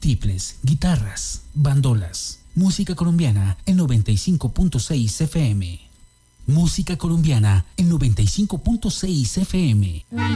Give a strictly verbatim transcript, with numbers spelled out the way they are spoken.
tiples, guitarras, bandolas. Música colombiana en noventa y cinco punto seis F M. Música colombiana en noventa y cinco punto seis F M.